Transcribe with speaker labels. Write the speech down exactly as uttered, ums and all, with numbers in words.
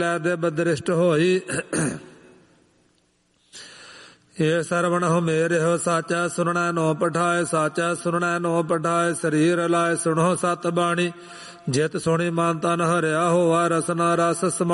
Speaker 1: ਦਿਵ ਦ੍ਰਿਸ਼ਟ ਹੋਈ। ਇਹ ਸਰਵਣ ਹੋ ਮੇਰਿਓ ਸਾਚਾ ਸੁਣਨਾ ਨੋ ਪਠਾਏ, ਸਾਚਾ ਸੁਣਨਾ ਨੋ ਪਠਾਏ। ਸਰੀਰ ਲਾਏ ਸੁਣੋ ਸਤ ਬਾਣੀ, ਜਿਤ ਸੁਣੀ ਮਨ ਤਨ ਹਰਿਆ ਹੋਆ। ਰਸਨਾ ਰਸ ਸਮਾ